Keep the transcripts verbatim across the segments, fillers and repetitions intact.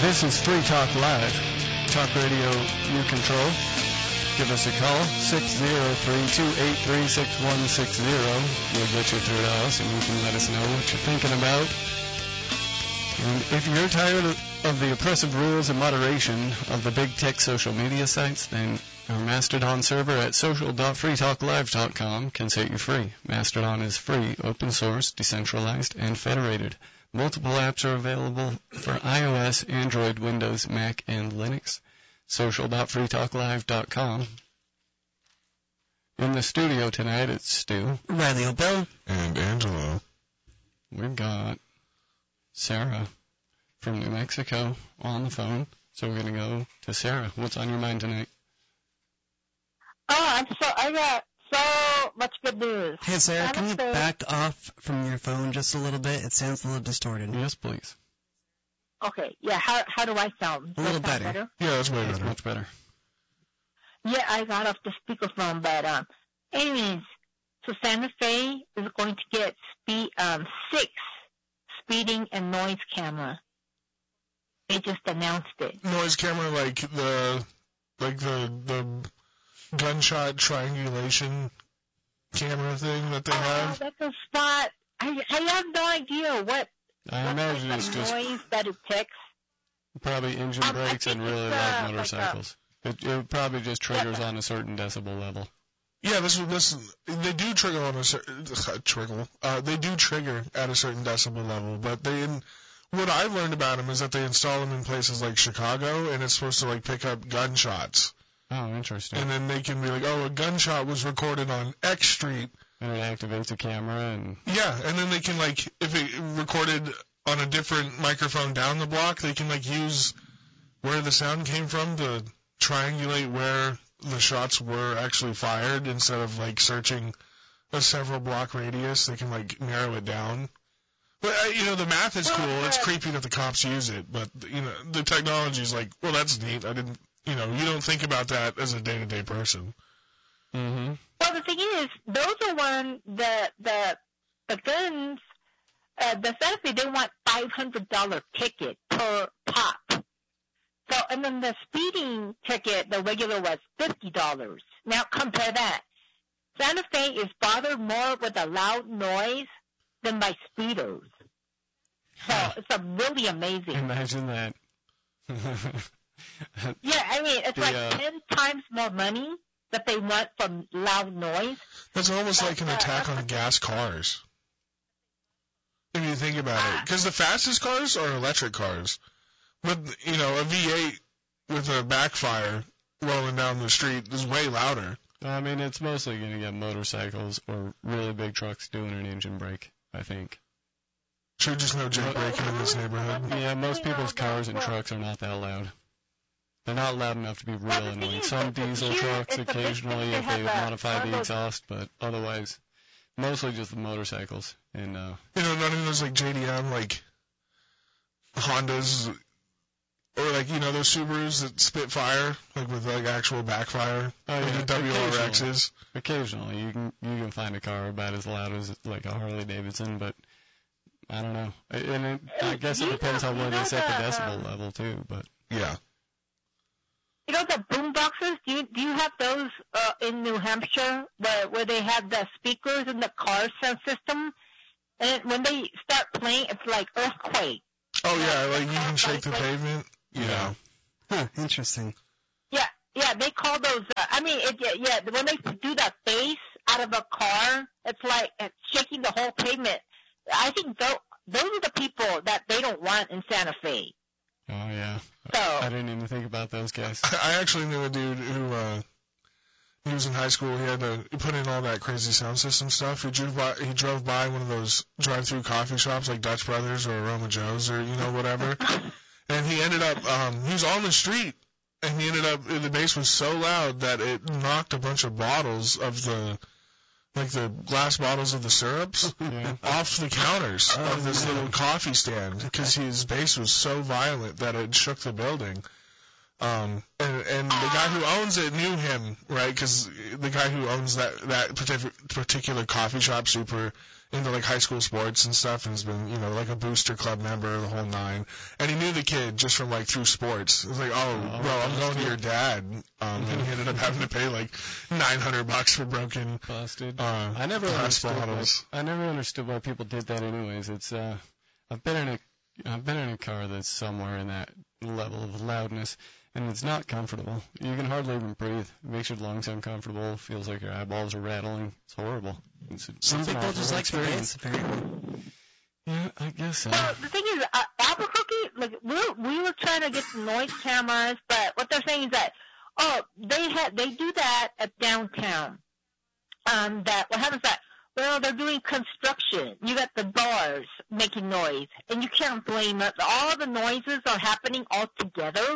This is Free Talk Live. Talk radio you control. Give us a call, six oh three, two eight three, six one six oh. We'll get you through to us, and you can let us know what you're thinking about. And if you're tired of the oppressive rules and moderation of the big tech social media sites, then our Mastodon server at social dot free talk live dot com can set you free. Mastodon is free, open source, decentralized, and federated. Multiple apps are available for iOS, Android, Windows, Mac, and Linux. social dot free talk live dot com. In the studio tonight, it's Stu, Riley O'Bill, and Angelo. We've got Sarah from New Mexico on the phone. So we're going to go to Sarah. What's on your mind tonight? Oh, I'm so, I got so much good news. Hey, Sarah, I'm can you afraid- back off from your phone just a little bit? It sounds a little distorted. Yes, please. Okay, yeah, how how do I sound? A Does little that sound better. Yeah, that's way That's better. much better. Yeah, I got off the speakerphone, but um, anyways, so Santa Fe is going to get speed um six speeding and noise camera. They just announced it. Noise camera, like the, like the the gunshot triangulation camera thing that they Oh, have. that's a spot. I I have no idea what I what imagine type it's of just noise that it picks. probably engine Um, I brakes and think really it's, loud uh, like a- motorcycles. It, it probably just triggers Yeah. on a certain decibel level. Yeah, this this they do trigger on a certain trigger. Uh, they do trigger at a certain decibel level, but they. In, what I've learned about them is that they install them in places like Chicago, and it's supposed to like pick up gunshots, Oh, interesting. and then they can be like, oh, a gunshot was recorded on X Street. And it activates a camera and Yeah, and then they can like if it recorded on a different microphone down the block, they can like use where the sound came from to triangulate where the shots were actually fired instead of like searching a several block radius. They can like narrow it down. But uh, you know, the math is cool. It's creepy that the cops use it, but you know, the technology is like, well, that's neat. I didn't, you know, you don't think about that as a day-to-day person. mm-hmm. Well, the thing is, those are one the the the guns. Uh, the Santa Fe, they want five hundred dollar ticket per pop. So, and then the speeding ticket, the regular was fifty dollars. Now compare that. Santa Fe is bothered more with the loud noise than by speeders. So it's a really amazing. Imagine that. Yeah, I mean, it's The, like uh, ten times more money that they want from loud noise. That's almost like an Uh, attack uh, on gas cars. If you think about it, because the fastest cars are electric cars, but you know, a V eight with a backfire rolling down the street is way louder. I mean, it's mostly going to get motorcycles or really big trucks doing an engine brake, I think. Sure, just no jailbreaking in this neighborhood. Yeah, most people's cars and trucks are not that loud. They're not loud enough to be real Well, the thing annoying. is, Some it's a diesel huge- trucks it's a big occasionally thing to if they have a- modify one the of those- exhaust, but otherwise, mostly just the motorcycles. And uh, You know, none of those like J D M, like Hondas, or like you know those Subarus that spit fire, like with like actual backfire, Oh, like yeah, the W R Xs. occasionally you can you can find a car about as loud as like a Harley Davidson, but I don't know. And it, I guess it You depends know- on where you they know set the the, decibel um, level too. But Yeah. You know the boom boxes? Do you, do you have those uh, in New Hampshire where, where they have the speakers in the car sound system? And when they start playing, it's like earthquake. Oh yeah, like you can shake the pavement. Yeah. Huh, interesting. Yeah, yeah, they call those, uh, I mean, it, yeah, yeah, when they do that bass out of a car, it's like it's shaking the whole pavement. I think those, those are the people that they don't want in Santa Fe. oh yeah, So, I didn't even think about those guys. I actually knew a dude who, uh, he was in high school. He had to put in all that crazy sound system stuff. He drove by, he drove by one of those drive-through coffee shops like Dutch Brothers or Aroma Joe's or, you know, whatever. And he ended up, um, he was on the street and he ended up, the bass was so loud that it knocked a bunch of bottles of the, like the glass bottles of the syrups Yeah. off the counters Oh, of this no. little coffee stand because his bass was so violent that it shook the building. Um, and, and the guy who owns it knew him, right? Because the guy who owns that, that partic- particular coffee shop, Super into like high school sports and stuff, and has been, you know, like a booster club member, the whole nine. And he knew the kid just from like through sports. It was like, oh, Oh, bro, I'm going to busted. your dad. Um, and he ended up having to pay like nine hundred bucks for broken. Busted. Uh, I never glass understood. Why, bottles. I never understood why people did that. Anyways, it's uh, I've been in a, I've been in a car that's somewhere in that level of loudness, and it's not comfortable. You can hardly even breathe. It makes your lungs uncomfortable. Feels like your eyeballs are rattling. It's horrible. It's, Some it's an people awful just like the experience. bass, apparently. Yeah, I guess so. Well, the thing is, uh, Albuquerque, like we were, we were trying to get some noise cameras, but what they're saying is that oh, they had they do that at downtown. Um, that what happens is that well, they're doing construction. You got the bars making noise, and you can't blame it. All the noises are happening all together.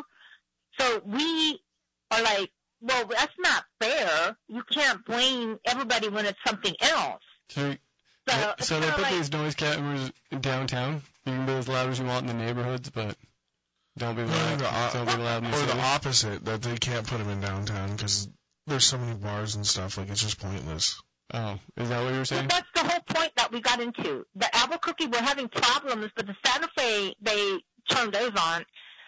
So we are like, well, that's not fair. You can't blame everybody when it's something else. So, So, yeah, it's so they kinda put like, these noise cameras in downtown. You can be as loud as you want in the neighborhoods, but don't be loud. the o- Don't be loud in the Or city. the opposite, that they can't put them in downtown because there's so many bars and stuff. Like, it's just pointless. Oh, is that what you were saying? That's the whole point that we got into. The Albuquerque, we're having problems, but the Santa Fe, they turned those on.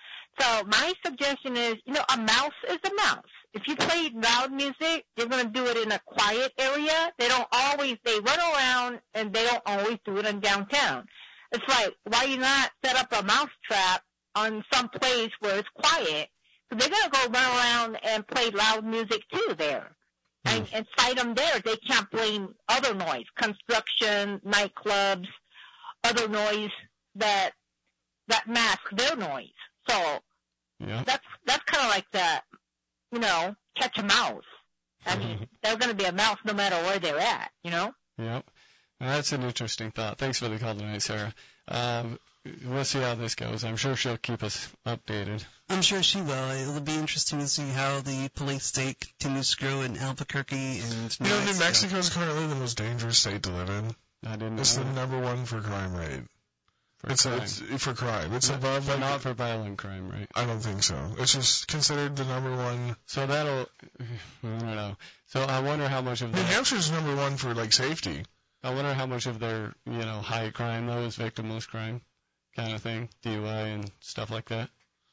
So my suggestion is, you know, a mouse is a mouse. If you play loud music, you're going to do it in a quiet area. They don't always, they run around and they don't always do it in downtown. It's like, why you not set up a mouse trap on some place where it's quiet? So they're going to go run around and play loud music too there. And, and fight them there. They can't blame other noise, construction, nightclubs, other noise that that mask their noise. So Yeah. that's that's kind of like the, you know, catch a mouse. I mean, they're going to be a mouse no matter where they're at, you know. Yep. Well, that's an interesting thought. Thanks for the call tonight, Sarah. Um, we'll see how this goes. I'm sure she'll keep us updated. I'm sure she will. It'll be interesting to see how the police state continues to grow in Albuquerque and You know, New Mexico. Mexico is currently the most dangerous state to live in. I didn't It's know the that. number one for crime rate. For It's, crime. it's for crime. It's But- above, but like, not for violent crime, right? I don't think so. It's just considered the number one. So that'll, I don't know. So I wonder how much of New that, Hampshire's number one for like safety. I wonder how much of their, you know, high crime though is victimless crime kind of thing, D U I and stuff like that.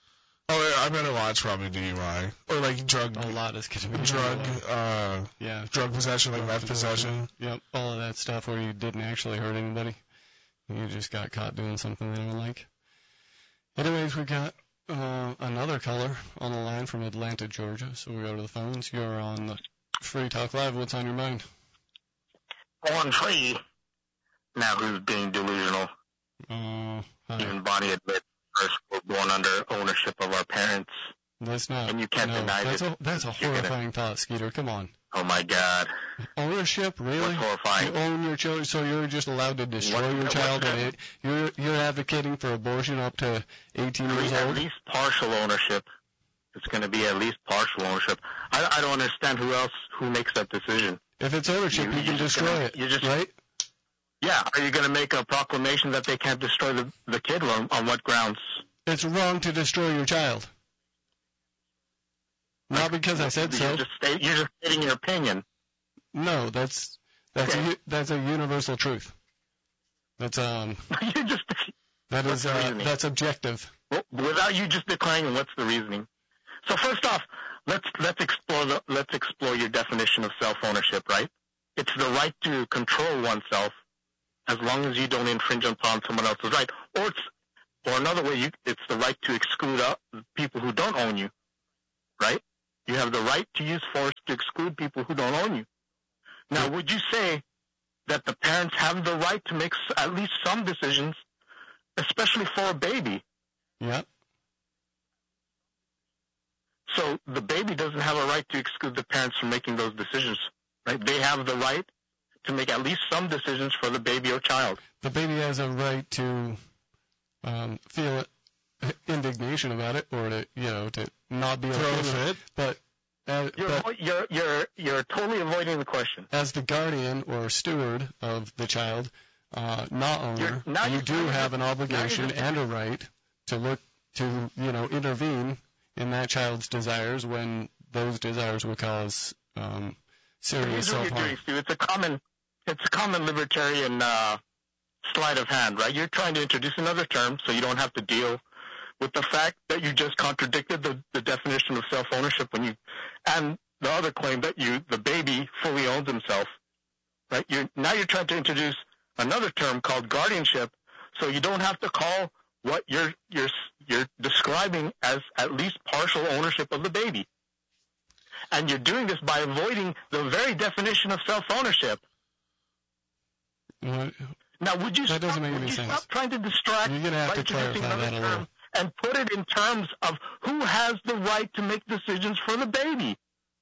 Oh, yeah, I bet a lot's probably D U I or like drug, A lot is going to be drug, uh, Yeah. drug possession, like Drug meth possession. Yep, all of that stuff where you didn't actually hurt anybody. You just got caught doing something they don't like. Anyways, we got uh, another caller on the line from Atlanta, Georgia. So we go to the phones. You're on the Free Talk Live. What's on your mind? Born free. Now who's being delusional? Uh, hi. Even Bonnie admits first we're born under ownership of our parents. That's not. And you can't no, deny that's it. a that's a You're gonna- horrifying thought, Skeeter. Come on. Oh my God. Ownership, really? What's horrifying? You own your children, so you're just allowed to destroy What- your what's child, that? and it, you're you're advocating for abortion up to eighteen years At old. least partial ownership. It's going to be at least partial ownership. I, I don't understand who else who makes that decision. If it's ownership, You- you, you're can just destroy gonna- it, you're just- right? Yeah, are you going to make a proclamation that they can't destroy the the kid? On, on what grounds? It's wrong to destroy your child. Not because I said so. You're just, state, you're just stating your opinion. No, that's that's Okay. a that's a universal truth. That's um you just that What's is the uh, reasoning? that's objective. Well, without you just declaring what's the reasoning. So first off, let's let's explore the let's explore your definition of self-ownership, right? It's the right to control oneself as long as you don't infringe upon someone else's right. Or it's or another way, you, it's the right to exclude uh, people who don't own you, right? You have the right to use force to exclude people who don't own you. Now, would you say that the parents have the right to make s- at least some decisions, especially for a baby? Yep. So the baby doesn't have a right to exclude the parents from making those decisions, right? They have the right to make at least some decisions for the baby or child. The baby has a right to um, feel indignation about it, or to you know to not be Throw okay a with it. fit. But, uh, You're, but avo- you're, you're, you're totally avoiding the question. as the guardian or steward of the child, uh, not owner, You're- now you you're do just- have an now you're obligation just- and a right to look to you know intervene in that child's desires when those desires will cause um, serious Here's what you're self-harm. doing, Stu. It's a common, it's a common libertarian uh, sleight of hand, right? You're trying to introduce another term so you don't have to deal with the fact that you just contradicted the, the definition of self-ownership when you, and the other claim that you, the baby fully owns himself, right? You're, now you're trying to introduce another term called guardianship, so you don't have to call what you're, you're, you're describing as at least partial ownership of the baby. And you're doing this by avoiding the very definition of self-ownership. What? Now, would you, that doesn't stop, make would any you sense. stop trying to distract You're gonna have by to introducing clarify another that a term little. and put it in terms of who has the right to make decisions for the baby?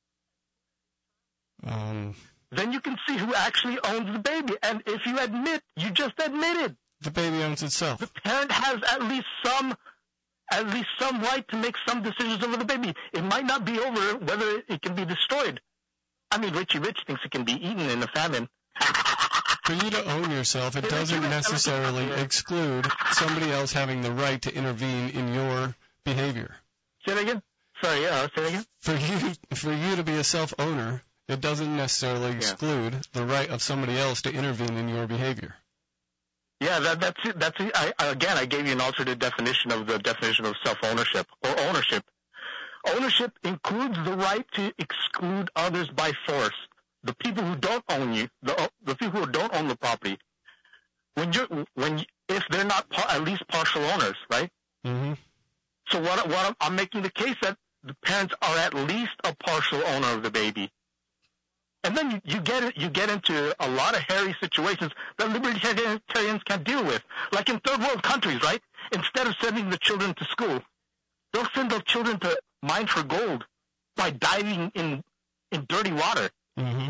Um, Then you can see who actually owns the baby. And if you admit, you just admitted, the baby owns itself. the parent has at least some, at least some right to make some decisions over the baby. It might not be over whether it can be destroyed. I mean, Richie Rich thinks it can be eaten in a famine. For you to own yourself, it doesn't necessarily exclude somebody else having the right to intervene in your behavior. Say that again? Sorry, uh, say that again? For you, for you to be a self-owner, it doesn't necessarily exclude the right of somebody else to intervene in your behavior. Yeah, that, that's it. That's it. I, again, I gave you an alternate definition of the definition of self-ownership or ownership. Ownership includes the right to exclude others by force. The people who don't own you, the the people who don't own the property, when you when you, if they're not par, at least partial owners, right? Mm-hmm. So what what I'm, I'm making the case that the parents are at least a partial owner of the baby, and then you, you get it, you get into a lot of hairy situations that libertarians can't deal with, like in third world countries, right? Instead of sending the children to school, they'll send the children to mine for gold by diving in in dirty water. Mm-hmm.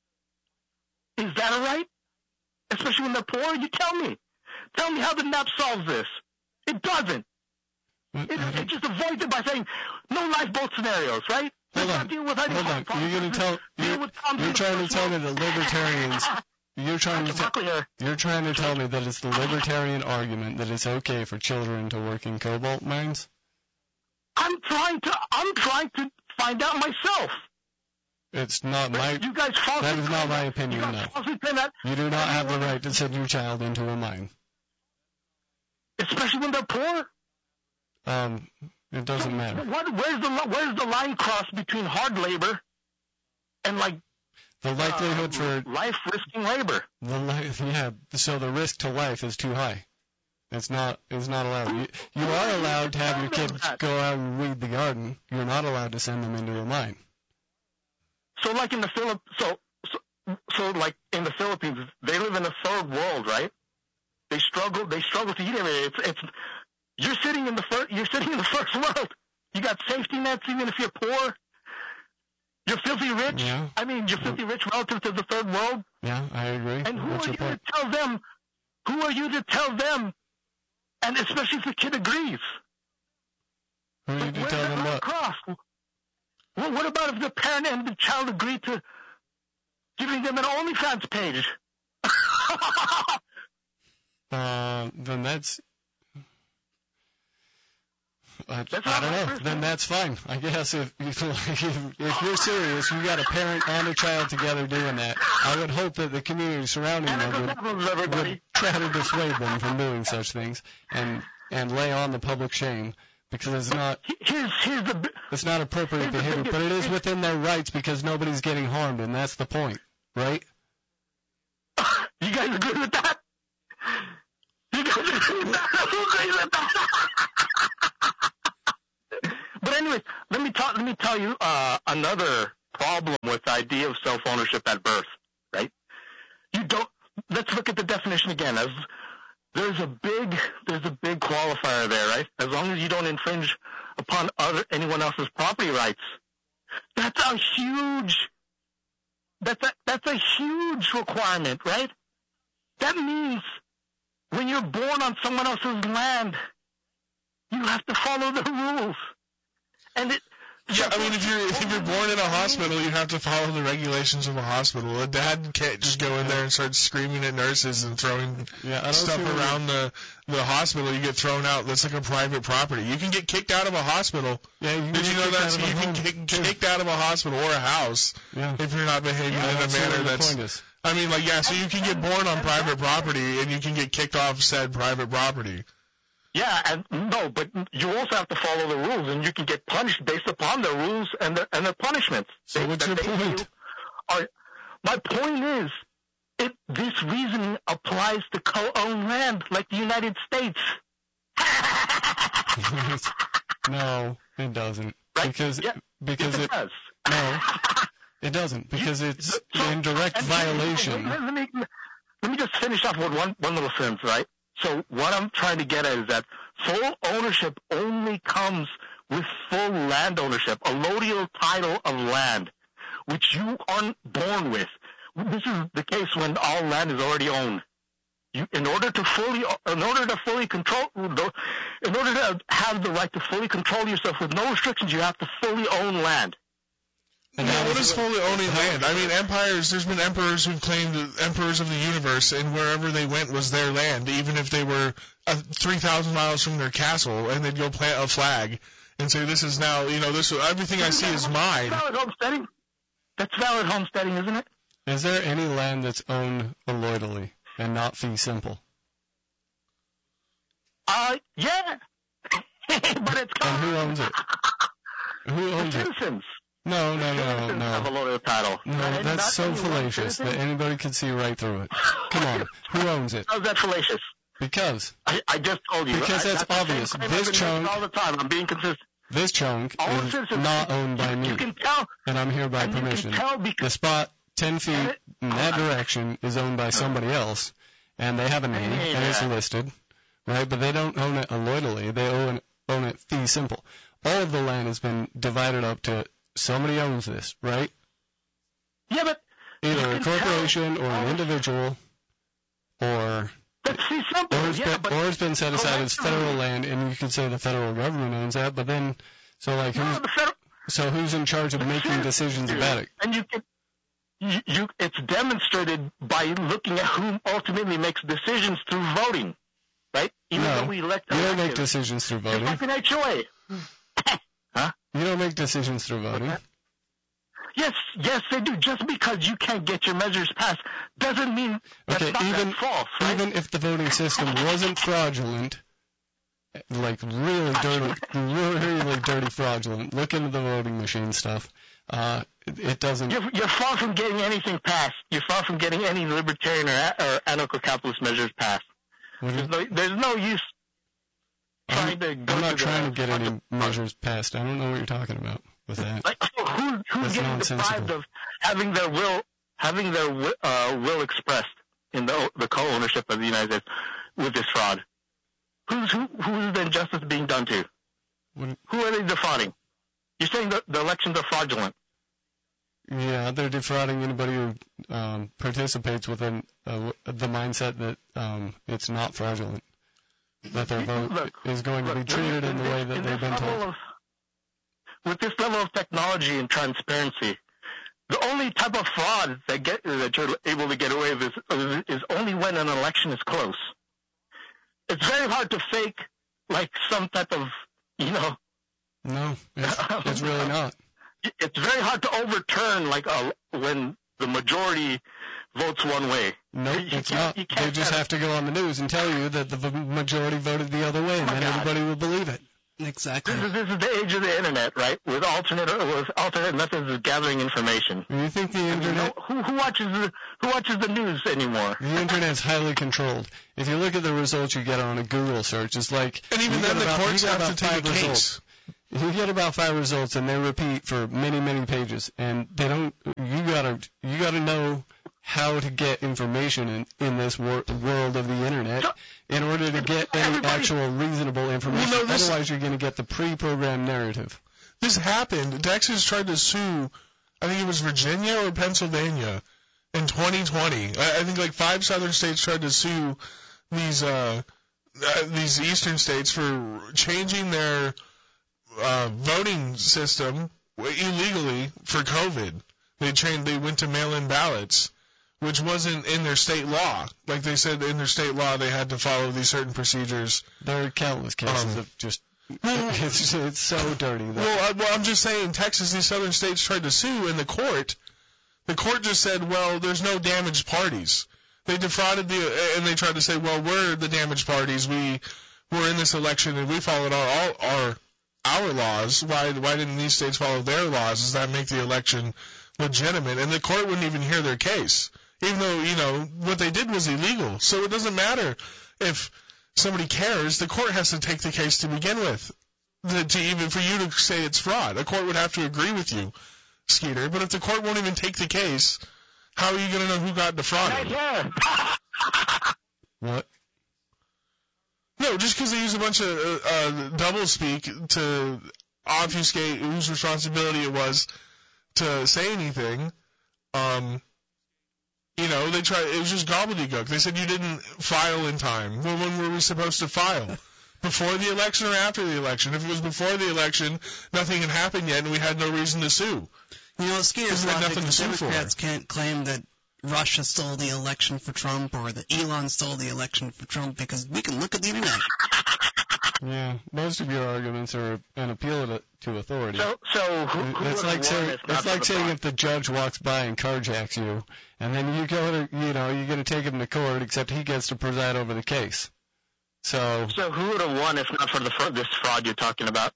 Is that all right? Especially when they're poor? You tell me. Tell me how the N A P solves this. It doesn't. It, it just avoids it by saying no lifeboat scenarios, right? Hold on. Deal with Hold on. You're going to tell. You're, you're trying to tell me the libertarians. You're trying to tell. You're trying to tell me that it's the libertarian argument that it's okay for children to work in cobalt mines. I'm trying to. I'm trying to find out myself. It's not my. You guys that is not my opinion. You, no. that, you do not have the right to send your child into a mine, especially when they're poor. Um, it doesn't so matter. What, where's the where's the line cross between hard labor and like the likelihood uh, for life risking labor? The life, yeah. So the risk to life is too high. It's not. It's not allowed. You, you are allowed to have your kids go out and weed the garden. You're not allowed to send them into a mine. So like in the Philip, so, so so like in the Philippines, they live in a third world, right? They struggle. They struggle to eat everything. It's it's you're sitting in the first. You're sitting in the first world. You got safety nets even if you're poor. You're filthy rich. Yeah. I mean, you're filthy rich relative to the third world. Yeah, I agree. And who What's are your you point? to tell them? Who are you to tell them? And especially if the kid agrees. Who are you to tell them what? Cross? Well, what about if the parent and the child agree to giving them an OnlyFans page? uh, then that's. I, that's I don't know. Person. Then that's fine. I guess if, if if you're serious, you got a parent and a child together doing that. I would hope that the community surrounding them would, would try to dissuade them from doing such things and and lay on the public shame. Because it's not, here's, here's the, it's not appropriate behavior, but it is within their rights because nobody's getting harmed, and that's the point, right? You guys agree with that? You guys agree with that? I agree with that. But anyways, let me talk. Let me tell you uh, another problem with the idea of self-ownership at birth, right? You don't. Let's look at the definition again. As There's a big, there's a big qualifier there, right? As long as you don't infringe upon other anyone else's property rights. That's a huge, that's a, that's a huge requirement, right? That means when you're born on someone else's land, you have to follow the rules. And it, Yeah, I mean, if you're if you're born in a hospital, you have to follow the regulations of a hospital. A dad can't just go in there and start screaming at nurses and throwing yeah, stuff around the the hospital. You get thrown out. That's like a private property. You can get kicked out of a hospital. Yeah, you Did you know that? So you can get get kicked out of a hospital or a house yeah. if you're not behaving yeah, in a manner the that's point is. I mean, like, yeah, so you can get born on private property and you can get kicked off said private property. Yeah, and no, but you also have to follow the rules, and you can get punished based upon the rules and the and the punishments. So they, what's your point? Are, my point is, it, this reasoning applies to co-owned land like the United States. No, it doesn't. Right? Because yeah, because yes, it, it does. no, it doesn't. Because it's so, in direct and violation. Let, let me let me just finish off with one one little sentence, right? So what I'm trying to get at is that full ownership only comes with full land ownership, a allodial title of land, which you aren't born with. This is the case when all land is already owned. You, in order to fully, in order to fully control, in order to have the right to fully control yourself with no restrictions, you have to fully own land. And yeah, what is fully owning land? I mean, empires, there's been emperors who've claimed emperors of the universe, and wherever they went was their land, even if they were uh, three thousand miles from their castle, and they'd go plant a flag and say, this is now, you know, this everything I see is mine. That's valid homesteading. That's valid homesteading, isn't it? Is there any land that's owned alloidally and not fee simple? Uh, yeah. But it's And who owns it? Who owns the it? citizens. No, no, no, Citizens have a no. allodial title. No, Not- that's not so anyone. fallacious that Citizens? anybody can see right through it. Come on, who owns it? How's that fallacious? Because I, I just told you. Because I, that's the same obvious. claim This I've been chunk- making all the time. I'm being consistent. this chunk All is citizens- not owned by you, me, You can tell. and I'm here by and you permission. can tell The because spot ten feet in that direction is owned by somebody else, and they have a name, and it's listed, right? But they don't own it alloidally. They own, own it fee simple. All of the land has been divided up to somebody owns this, right? yeah, but Either you a can tell- corporation or an individual, or That's fee simple. or it's, yeah, been, but or it's been set aside as federal land, and you could say the federal government owns that. But then, so like, no, who's the federal, so who's in charge of the making citizens decisions do. about it? And you can. You, you, it's demonstrated by looking at who ultimately makes decisions through voting, right? Even No, though we elect You don't make elected. decisions through Just voting. like an H O A. You don't make decisions through voting. Yes, yes, they do. Just because you can't get your measures passed doesn't mean that's Okay, not even that false, right? even if the voting system wasn't fraudulent, like really dirty, really, really dirty fraudulent, look into the voting machine stuff. Uh, it, it doesn't. You're, you're far from getting anything passed. You're far from getting any libertarian or, a- or anarcho-capitalist measures passed. What There's is, no, there's no use trying I'm, to go I'm not to the- trying to get any measures passed. I don't know what you're talking about with that. Like, who, who's That's getting nonsensical. deprived of having their will, having their wi- uh, will expressed in the the co-ownership of the United States with this fraud? Who's who? Who is the injustice being done to? What, Who are they defrauding? You're saying that the elections are fraudulent. yeah, they're defrauding anybody who um, participates within uh, the mindset that um, it's not fraudulent, that their vote Look, is going to be Look, treated in the this- way that in they've this been level told. Of, with this level of technology and transparency, the only type of fraud that get that you're able to get away with is, is only when an election is close. It's very hard to fake like some type of, you know, No, it's, it's really not. it's very hard to overturn like a, when the majority votes one way. Nope, You it's can't- not. you They can't just have- have to go on the news and tell you that the v- majority voted the other way, and Oh my then God. everybody will believe it. Exactly. This is, this is the age of the internet, right? With alternate with alternate methods of gathering information. And you think the You know, internet, who, who watches the who watches the news anymore? the internet's highly controlled. If you look at the results you get on a Google search, it's like And even you then, get the about, courts you get have to about take a five case. results. You get about five results, and they repeat for many, many pages, and they don't. You gotta, you gotta know how to get information in, in this wor- world of the internet in order to get any Everybody- actual reasonable information. Well, no, this- Otherwise, you're going to get the pre-programmed narrative. This happened. Texas tried to sue, I think it was Virginia or Pennsylvania, in twenty twenty. I, I think like five southern states tried to sue these uh, uh these eastern states for changing their uh, voting system illegally for COVID. They changed. They went to mail-in ballots, which wasn't in their state law. Like they said in their state law, they had to follow these certain procedures. There are countless cases Um, of just. It's, it's so dirty. That, Well, I, well, I'm just saying, Texas, these southern states tried to sue in the court. The court just said, well, there's no damaged parties. They defrauded the, and they tried to say, well, we're the damaged parties. We were in this election and we followed our our our laws. Why why didn't these states follow their laws? Does that make the election legitimate? And the court wouldn't even hear their case, even though, you know, what they did was illegal. So it doesn't matter if somebody cares. The court has to take the case to begin with. The, to even for you to say it's fraud, a court would have to agree with you, Skeeter. But if the court won't even take the case, how are you going to know who got defrauded? What? No, just because they use a bunch of uh, uh, double speak to obfuscate whose responsibility it was to say anything. Um, you know, they try. It was just gobbledygook. They said you didn't file in time. Well, when were we supposed to file? Before the election or after the election? If it was before the election, nothing had happened yet, and we had no reason to sue. You know, Skeeter's logic, the Democrats can't claim that Russia stole the election for Trump or that Elon stole the election for Trump because we can look at the internet. Yeah, most of your arguments are an appeal to, to authority. So, so who, who it's like saying, it's like saying fraud? If the judge walks by and carjacks you, and then you go to, you know, you're going to take him to court, except he gets to preside over the case. So, so who would have won if not for the fr- this fraud you're talking about?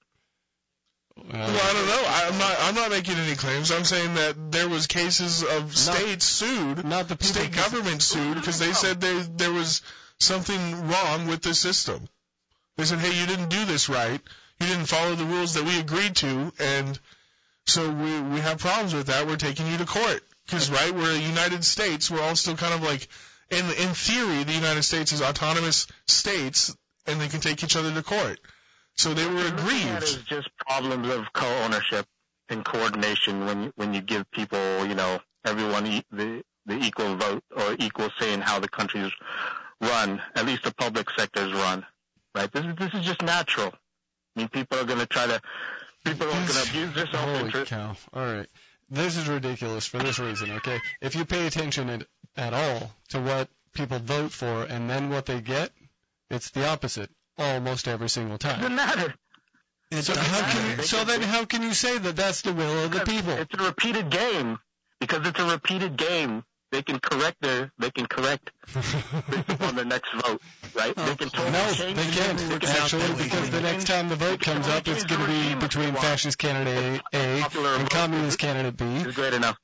Uh, well, I don't know. I'm not. I'm not making any claims. I'm saying that there was cases of states sued, not the state government sued because they said they, there was something wrong with the system. They said, hey, you didn't do this right. You didn't follow the rules that we agreed to, and so we we have problems with that. We're taking you to court because, right, we're the United States. We're all still kind of like, in in theory, the United States is autonomous states, and they can take each other to court. So they were aggrieved. That is just problems of co-ownership and coordination when you, when you give people, you know, everyone e- the the equal vote or equal say in how the countries run. At least the public sectors run, right? This is this is just natural. I mean, people are going to try to people are going to abuse their self-interest. Holy cow! All right, this is ridiculous for this reason. Okay, if you pay attention at, at all to what people vote for and then what they get, it's the opposite. Almost every single time. It doesn't matter. It so, how can you, so then how can you say that that's the will of the people? It's a repeated game. Because it's a repeated game, they can correct their, they can correct on the next vote, right? Oh, they can totally no, change they can't, they can actually, because the next time the vote comes up, it's going to be between fascist candidate A and communist candidate B. It's great enough.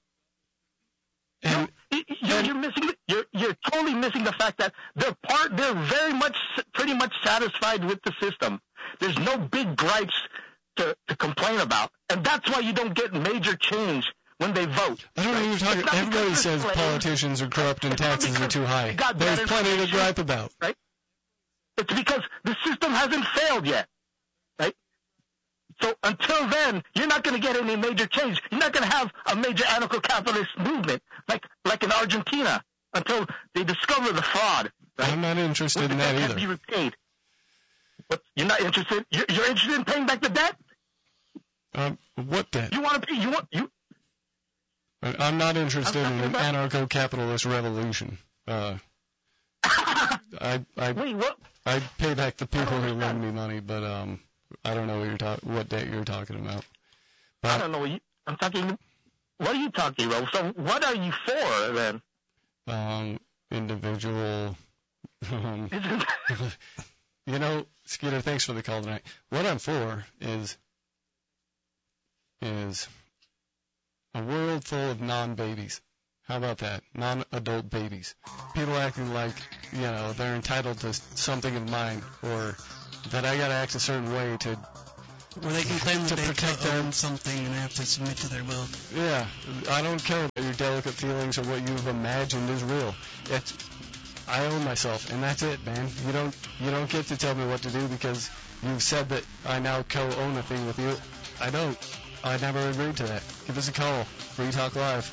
And, no, you're, you're missing. You're you're totally missing the fact that they're part. They're very much, pretty much satisfied with the system. There's no big gripes to, to complain about, and that's why you don't get major change when they vote. I don't know what you're talking. Everybody says politicians are corrupt and taxes are too high. There's plenty to gripe about. Right? It's because the system hasn't failed yet. Right? So until then, you're not going to get any major change. You're not going to have a major anarcho-capitalist movement like like in Argentina until they discover the fraud. Right? I'm not interested in that either. Be repaid. But you're not interested. You're, you're interested in paying back the debt. Um, what debt? You want to pay? You want you? I'm not interested I'm in an anarcho-capitalist revolution. Uh, I I Wait, what? I pay back the people who lend me money, but um. I don't know what you're talk- what debt you're talking about. But I don't know what you, I'm talking. What are you talking about? So what are you for then? Um, individual. Um, you know, Skeeter, thanks for the call tonight. What I'm for is is a world full of non-babies. How about that? Non-adult babies. People acting like, you know, they're entitled to something of mine, or that I gotta act a certain way to, or they can claim that they protect own something and have to submit to their will. Yeah, I don't care about your delicate feelings or what you've imagined is real. It's, I own myself, and that's it, man. You don't, you don't get to tell me what to do because you've said that I now co-own a thing with you. I don't. I never agreed to that. Give us a call. Free Talk Live.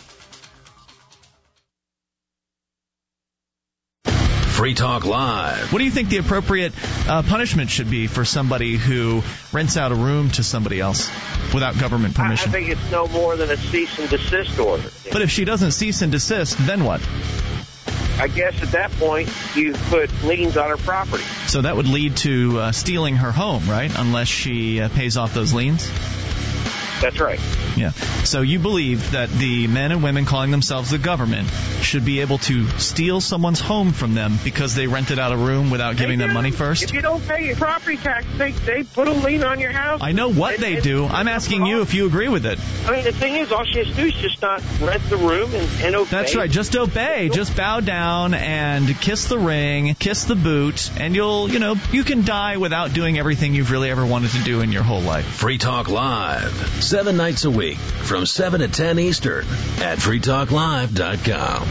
Free Talk Live. What do you think the appropriate uh, punishment should be for somebody who rents out a room to somebody else without government permission? I think it's no more than a cease and desist order. But if she doesn't cease and desist, then what? I guess at that point you put liens on her property. So that would lead to uh, stealing her home, right? Unless she uh, pays off those liens? That's right. Yeah. So you believe that the men and women calling themselves the government should be able to steal someone's home from them because they rented out a room without giving them money first? If you don't pay your property tax, they, they put a lien on your house. I know what and, they and, do. I'm asking you if you agree with it. I mean, the thing is, all she has to do is just not rent the room and, and obey. That's right. Just obey. Just bow down and kiss the ring, kiss the boot, and you'll, you know, you can die without doing everything you've really ever wanted to do in your whole life. Free Talk Live, seven nights a week from seven to ten Eastern at free talk live dot com.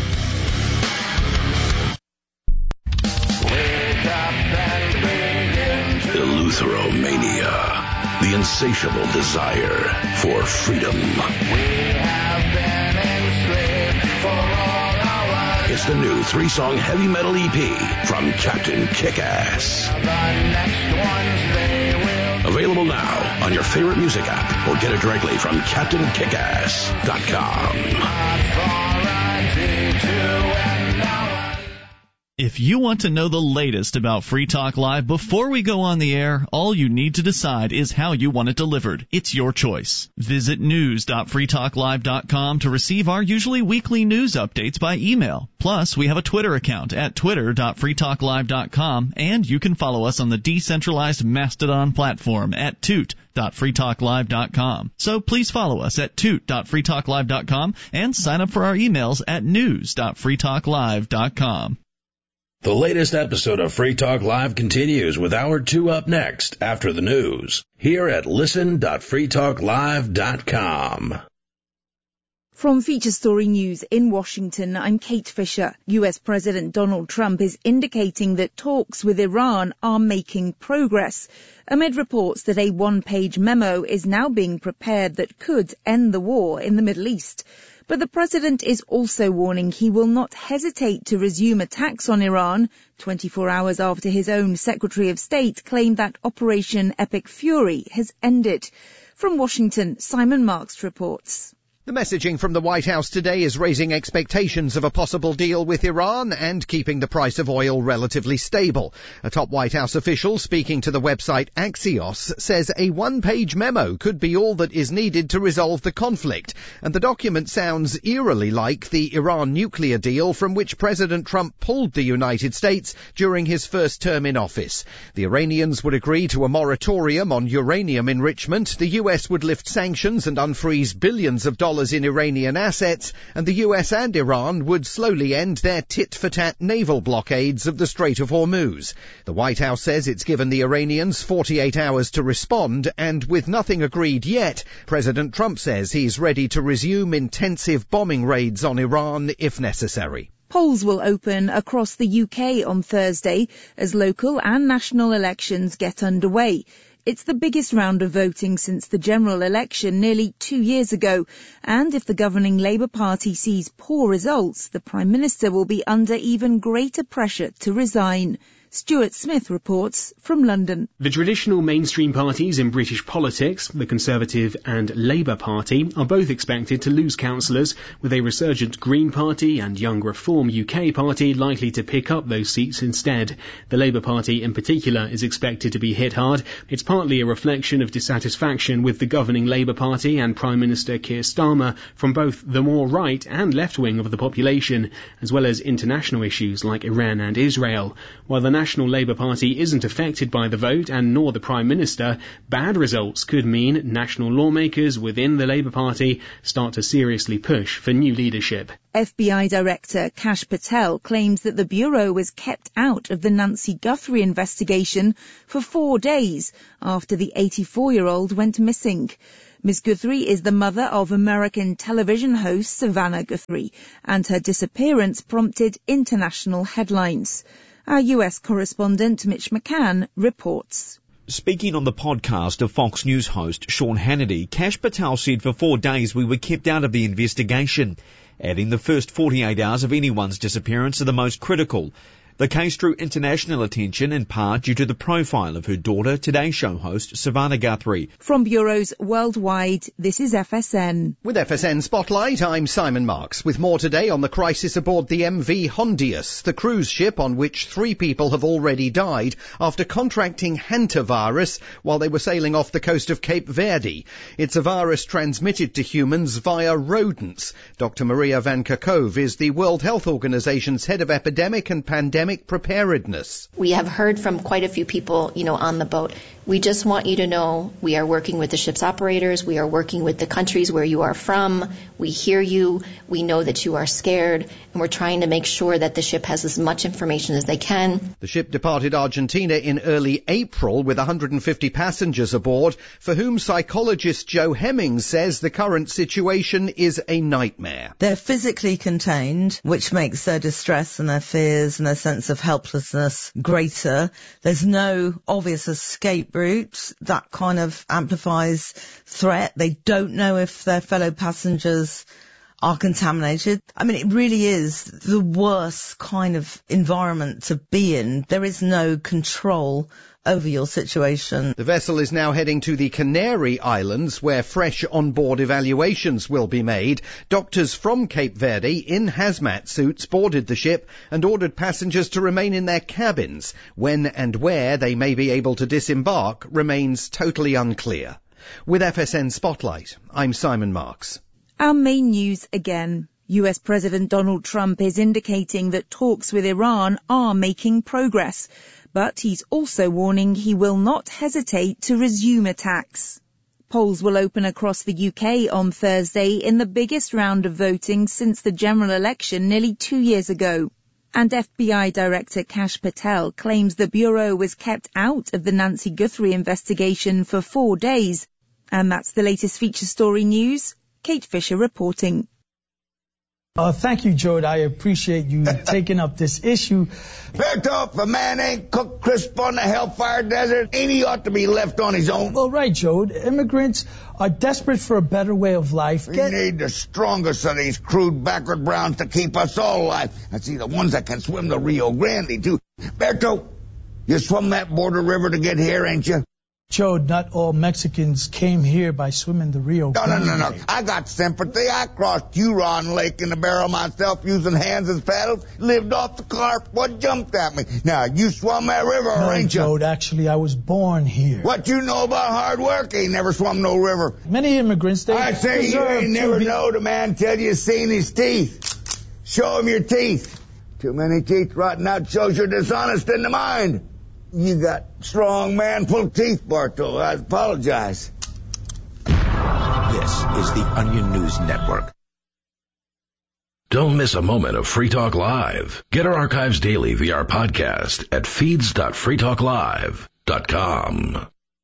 Eleutheromania, the insatiable desire for freedom. It's the new three-song heavy metal E P from Captain Kick-Ass. Available now on your favorite music app or get it directly from captain kick ass dot com. If you want to know the latest about Free Talk Live before we go on the air, all you need to decide is how you want it delivered. It's your choice. Visit news dot free talk live dot com to receive our usually weekly news updates by email. Plus, we have a Twitter account at twitter dot free talk live dot com, and you can follow us on the decentralized Mastodon platform at toot dot free talk live dot com. So please follow us at toot dot free talk live dot com and sign up for our emails at news dot free talk live dot com. The latest episode of Free Talk Live continues with Hour two up next after the news here at listen dot free talk live dot com. From Feature Story News in Washington, I'm Kate Fisher. U S President Donald Trump is indicating that talks with Iran are making progress, amid reports that a one-page memo is now being prepared that could end the war in the Middle East. But the president is also warning he will not hesitate to resume attacks on Iran, twenty-four hours after his own Secretary of State claimed that Operation Epic Fury has ended. From Washington, Simon Marks reports. The messaging from the White House today is raising expectations of a possible deal with Iran and keeping the price of oil relatively stable. A top White House official speaking to the website Axios says a one-page memo could be all that is needed to resolve the conflict, and the document sounds eerily like the Iran nuclear deal from which President Trump pulled the United States during his first term in office. The Iranians would agree to a moratorium on uranium enrichment, the U S would lift sanctions and unfreeze billions of dollars in Iranian assets, and the U S and Iran would slowly end their tit-for-tat naval blockades of the Strait of Hormuz. The White House says it's given the Iranians forty-eight hours to respond, and with nothing agreed yet, President Trump says he's ready to resume intensive bombing raids on Iran if necessary. Polls will open across the U K on Thursday as local and national elections get underway. It's the biggest round of voting since the general election nearly two years ago, and if the governing Labour Party sees poor results, the Prime Minister will be under even greater pressure to resign. Stuart Smith reports from London. The traditional mainstream parties in British politics, the Conservative and Labour Party, are both expected to lose councillors, with a resurgent Green Party and Young Reform U K Party likely to pick up those seats instead. The Labour Party in particular is expected to be hit hard. It's partly a reflection of dissatisfaction with the governing Labour Party and Prime Minister Keir Starmer from both the more right and left wing of the population, as well as international issues like Iran and Israel. While the National Labour Party isn't affected by the vote, and nor the Prime Minister, bad results could mean national lawmakers within the Labour Party start to seriously push for new leadership. F B I Director Kash Patel claims that the Bureau was kept out of the Nancy Guthrie investigation for four days after the eighty-four-year-old went missing. Miz Guthrie is the mother of American television host Savannah Guthrie, and her disappearance prompted international headlines. Our U S correspondent Mitch McCann reports. Speaking on the podcast of Fox News host Sean Hannity, Kash Patel said for four days we were kept out of the investigation, adding the first forty-eight hours of anyone's disappearance are the most critical. The case drew international attention in part due to the profile of her daughter, Today Show host Savannah Guthrie. From bureaus worldwide, this is F S N. With F S N Spotlight, I'm Simon Marks. With more today on the crisis aboard the M V Hondius, the cruise ship on which three people have already died after contracting hantavirus while they were sailing off the coast of Cape Verde. It's a virus transmitted to humans via rodents. Doctor Maria Van Kerkhove is the World Health Organization's head of epidemic and pandemic preparedness. We have heard from quite a few people, you know, on the boat. We just want you to know we are working with the ship's operators. We are working with the countries where you are from. We hear you. We know that you are scared. And we're trying to make sure that the ship has as much information as they can. The ship departed Argentina in early April with one hundred fifty passengers aboard, for whom psychologist Joe Hemmings says the current situation is a nightmare. They're physically contained, which makes their distress and their fears and their sense of helplessness greater. There's no obvious escape route. That kind of amplifies threat. They don't know if their fellow passengers are contaminated. I mean, it really is the worst kind of environment to be in. There is no control over your situation. The vessel is now heading to the Canary Islands, where fresh on-board evaluations will be made. Doctors from Cape Verde in hazmat suits boarded the ship and ordered passengers to remain in their cabins. When and where they may be able to disembark remains totally unclear. With F S N Spotlight, I'm Simon Marks. Our main news again. U S President Donald Trump is indicating that talks with Iran are making progress, but he's also warning he will not hesitate to resume attacks. Polls will open across the U K on Thursday in the biggest round of voting since the general election nearly two years ago. And F B I Director Kash Patel claims the Bureau was kept out of the Nancy Guthrie investigation for four days. And that's the latest feature story news. Kate Fisher reporting. Uh, thank you, Jode. I appreciate you taking up this issue. Fair talk, if a man ain't cooked crisp on the Hellfire Desert, ain't he ought to be left on his own? Well, right, Jode. Immigrants are desperate for a better way of life. We Get... need the strongest of these crude backward browns to keep us all alive. And see, the ones that can swim the Rio Grande, too. Berto, you swum that border river to get here, ain't you? Jode, not all Mexicans came here by swimming the Rio Grande. No, no, no, no. I got sympathy. I crossed Huron Lake in the barrel myself using hands as paddles. Lived off the carp. What jumped at me? Now, you swum that river, no, ain't you? Jode, actually, I was born here. What you know about hard work? Ain't never swum no river. Many immigrants, they I say you ain't never be... knowed a man till you seen his teeth. Show him your teeth. Too many teeth rotting out shows you're dishonest in the mind. You got strong manful teeth, Bartol. I apologize. This is the Onion News Network. Don't miss a moment of Free Talk Live. Get our archives daily via our podcast at feeds dot free talk live dot com.